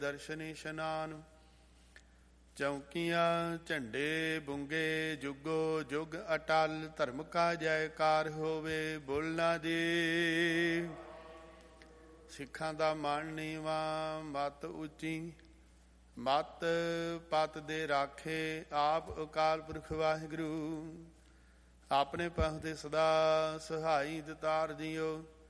ਦਰਸ਼ਨ ਇਸ਼ਨਾਨ। ਚੌਂਕੀਆਂ ਝੰਡੇ ਬੁੰਗੇ ਜੁਗੋ ਜੁਗ ਅਟਲ। ਧਰਮ ਕਾ ਜੈਕਾਰ ਹੋਵੇ ਬੁੱਲ ਨਾ ਦੇ। ਸਿੱਖਾਂ ਦਾ ਮਨ ਨੀਵਾ ਮਤ ਉੱਚੀ। ਮਤ ਪਤ ਦੇ ਰਾਖੇ ਆਪ ਅਕਾਲ ਪੁਰਖ ਵਾਹਿਗੁਰੂ। ਆਪਣੇ ਪਹੁ ਦੇ ਸਦਾ ਸਹਾਈ ਦਤਾਰ ਜੀਓ।